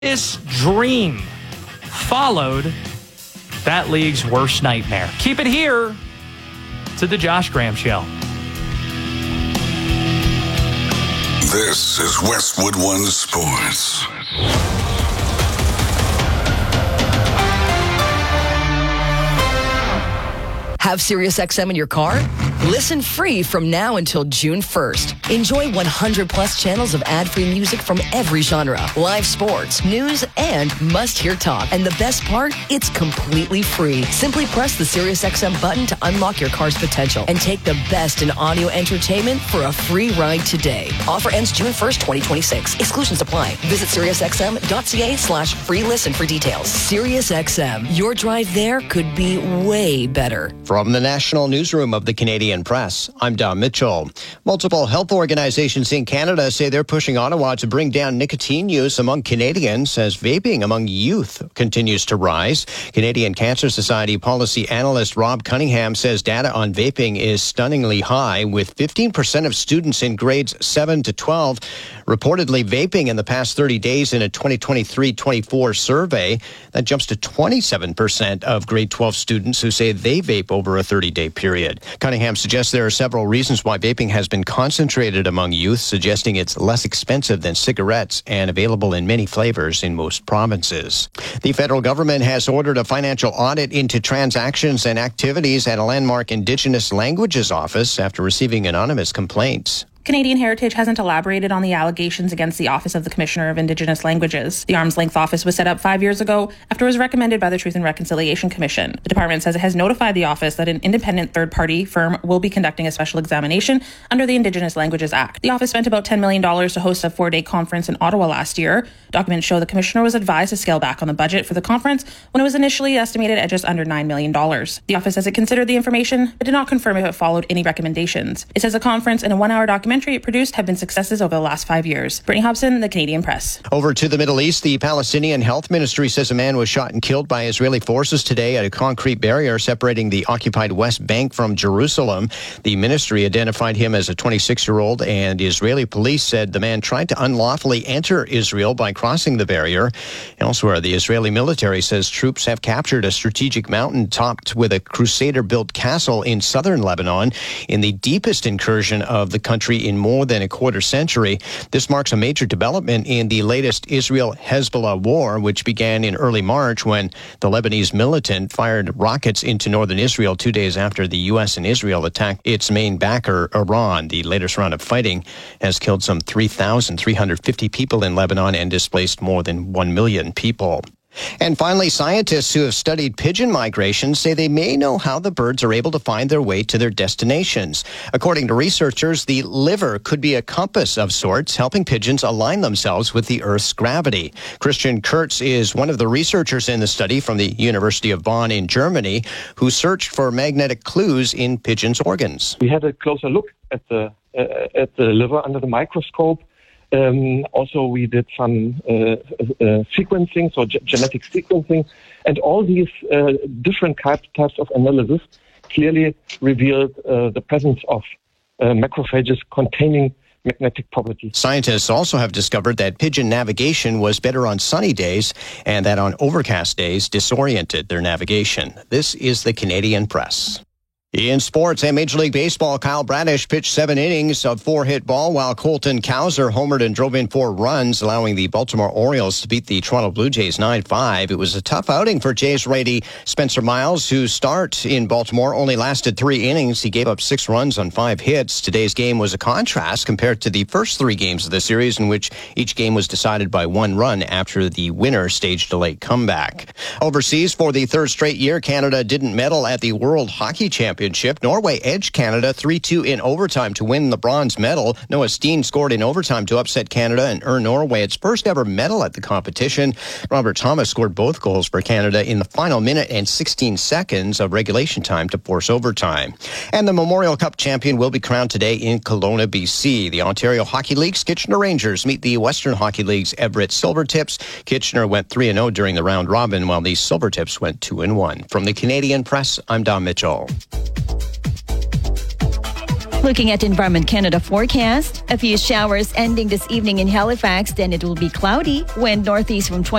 This dream followed that league's worst nightmare. Keep it here to the Josh Graham Show. This is Westwood One Sports. Have SiriusXM in your car? Listen free from now until June 1st. Enjoy 100 plus channels of ad-free music from every genre, live sports, news, and must-hear talk. And the best part? It's completely free. Simply press the SiriusXM button to unlock your car's potential and take the best in audio entertainment for a free ride today. Offer ends June 1st, 2026. Exclusions apply. Visit SiriusXM.ca/free listen for details. SiriusXM. Your drive there could be way better. From the National Newsroom of the Canadian Press, I'm Don Mitchell. Multiple health organizations in Canada say they're pushing Ottawa to bring down nicotine use among Canadians as vaping among youth continues to rise. Canadian Cancer Society policy analyst Rob Cunningham says data on vaping is stunningly high, with 15% of students in grades 7 to 12 reportedly vaping in the past 30 days in a 2023-24 survey. That jumps to 27% of grade 12 students who say they vape over a 30-day period. Cunningham suggests there are several reasons why vaping has been concentrated among youth, suggesting it's less expensive than cigarettes and available in many flavors in most provinces. The federal government has ordered a financial audit into transactions and activities at a landmark Indigenous languages office after receiving anonymous complaints. Canadian Heritage hasn't elaborated on the allegations against the Office of the Commissioner of Indigenous Languages. The arm's length office was set up 5 years ago after it was recommended by the Truth and Reconciliation Commission. The department says it has notified the office that an independent third-party firm will be conducting a special examination under the Indigenous Languages Act. The office spent about $10 million to host a 4-day conference in Ottawa last year. Documents show the Commissioner was advised to scale back on the budget for the conference when it was initially estimated at just under $9 million. The office says it considered the information, but did not confirm if it followed any recommendations. It says the conference and a 1-hour documentary it produced have been successes over the last 5 years. Brittany Hobson, The Canadian Press. Over to the Middle East, the Palestinian Health Ministry says a man was shot and killed by Israeli forces today at a concrete barrier separating the occupied West Bank from Jerusalem. The ministry identified him as a 26-year-old, and Israeli police said the man tried to unlawfully enter Israel by crossing the barrier. Elsewhere, the Israeli military says troops have captured a strategic mountain topped with a Crusader-built castle in southern Lebanon in the deepest incursion of the country in more than a quarter century. This marks a major development in the latest Israel-Hezbollah war, which began in early March when the Lebanese militant fired rockets into northern Israel 2 days after the U.S. and Israel attacked its main backer, Iran. The latest round of fighting has killed some 3,350 people in Lebanon and displaced more than 1 million people. And finally, scientists who have studied pigeon migration say they may know how the birds are able to find their way to their destinations. According to researchers, the liver could be a compass of sorts, helping pigeons align themselves with the Earth's gravity. Christian Kurtz is one of the researchers in the study from the University of Bonn in Germany, who searched for magnetic clues in pigeons' organs. We had a closer look at the liver under the microscope. Also, we did some sequencing, so genetic sequencing, and all these different types of analysis clearly revealed the presence of macrophages containing magnetic properties. Scientists also have discovered that pigeon navigation was better on sunny days and that on overcast days disoriented their navigation. This is the Canadian Press. In sports and Major League Baseball, Kyle Bradish pitched 7 innings of 4-hit ball while Colton Cowser homered and drove in 4 runs, allowing the Baltimore Orioles to beat the Toronto Blue Jays 9-5. It was a tough outing for Jays righty Spencer Miles, whose start in Baltimore only lasted 3 innings. He gave up 6 runs on 5 hits. Today's game was a contrast compared to the first 3 games of the series, in which each game was decided by 1 run after the winner staged a late comeback. Overseas, for the 3rd straight year, Canada didn't medal at the World Hockey Championship. Norway edged Canada 3-2 in overtime to win the bronze medal. Noah Steen scored in overtime to upset Canada and earn Norway its first ever medal at the competition. Robert Thomas scored both goals for Canada in the final minute and 16 seconds of regulation time to force overtime. And the Memorial Cup champion will be crowned today in Kelowna, BC. The Ontario Hockey League's Kitchener Rangers meet the Western Hockey League's Everett Silvertips. Kitchener went 3-0 during the round robin, while the Silvertips went 2-1. From the Canadian Press, I'm Don Mitchell. Looking at Environment Canada forecast, a few showers ending this evening in Halifax, then it will be cloudy, wind northeast from 20